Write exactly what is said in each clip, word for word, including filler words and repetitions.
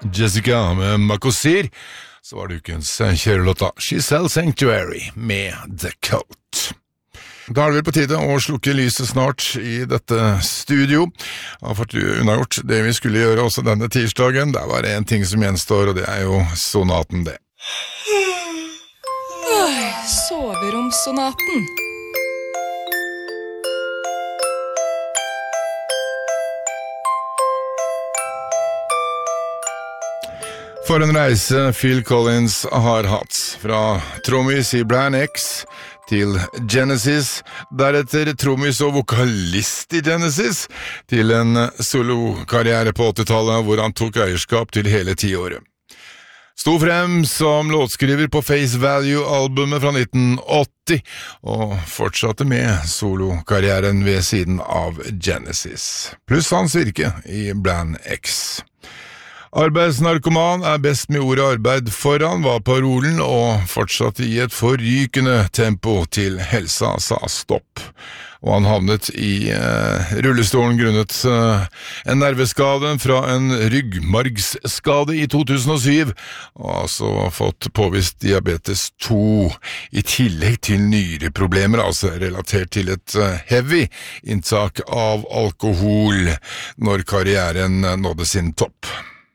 Jessica med Makosir. Så var det ukens kjørelåta She Sells Sanctuary med The Cult. Da er det vel på tide å slukke lyset snart i dette studio. Jeg har fått unnagjort det vi skulle gjøre også denne tirsdagen. Det er bare en ting som gjenstår, og det er jo sonaten det. Soveromssonaten. For en reise Phil Collins har hatt, fra trommis i Bland X til Genesis, deretter trommis og vokalist i Genesis, til en solokarriere på åttitallet hvor han tok eierskap til hele tiåret. Sto frem som låtskriver på Face Value-albumet fra nitten åtti, og fortsatte med solokarrieren ved siden av Genesis, pluss hans virke i Bland X. Arbeidsnarkoman er best med ordet arbeid foran, var parolen, og fortsatte i et forrykende tempo til helsa sa stopp. Og han havnet i eh, rullestolen grunnet eh, en nerveskade fra en ryggmargsskade i to tusen og syv, og altså fått påvist diabetes to, i tillegg til nyreproblemer, altså relatert til et eh, heavy inntak av alkohol når karrieren nådde sin topp.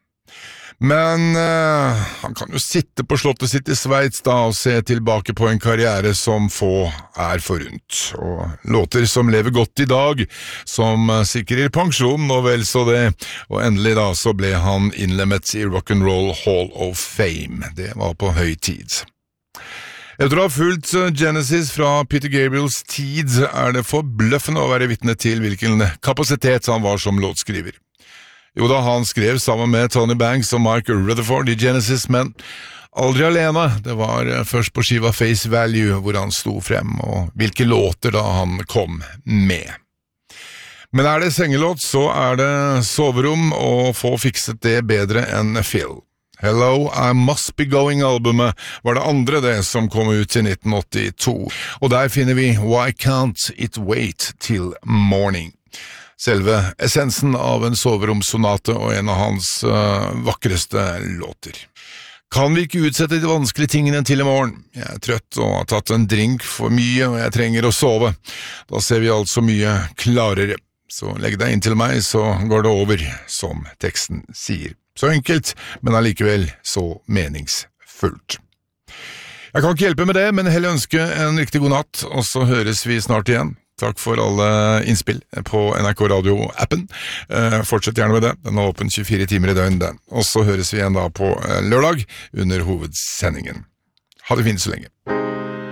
Men uh, han kan jo sitte på slottet sitt i Sveits da og se tilbake på en karriere som få er forunt, og låter som lever godt i dag, som uh, sikrer pensjon og vel så det, og endelig da så ble han innlemmet i Rock'n'Roll Hall of Fame. Det var på høy tid. Etter å ha fulgt Genesis fra Peter Gabriels tid er det forbløffende å være vitne til hvilken kapasitet han var som låtskriver. Jo da, han skrev sammen med Tony Banks og Mike Rutherford i Genesis, men aldri alene. Det var først på skiva Face Value hvor han sto frem, og hvilke låter da han kom med. Men er det sengelåt, så er det soverom, og få fikset det bedre enn Phil. Hello, I Must Be Going-albumet var det andre det som kom ut i nitten åttito, og der finner vi Why Can't It Wait Till Morning. Selve essensen av en soveromssonate og en av hans uh, vakreste låter. Kan vi ikke utsette de vanskelige tingene til i morgen? Jeg er trøtt og har tatt en drink for mye, og jeg trenger å sove. Da ser vi altså mye klarere. Så legg deg inn til meg, så går det over, som teksten sier. Så enkelt, men allikevel så meningsfullt. Jeg kan ikke hjelpe med det, men heller ønske en riktig god natt, og så høres vi snart igjen. Takk for alle innspill på N R K Radio-appen. Eh, fortsett gjerne med det. Den er åpen tjuefire timer i døgn, den. Og så høres vi igjen da på lørdag under hovedsendingen. Ha det fint så lenge.